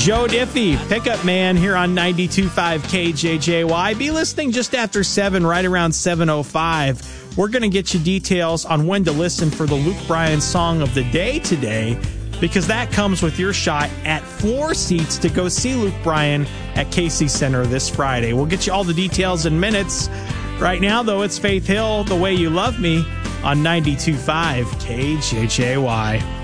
Joe Diffie, Pickup Man, here on 92.5 KJJY. Be listening just after 7, right around 7:05. We're going to get you details on when to listen for the Luke Bryan Song of the Day today, because that comes with your shot at floor seats to go see Luke Bryan at Casey Center this Friday. We'll get you all the details in minutes. Right now, though, it's Faith Hill, The Way You Love Me, on 92.5 KJJY.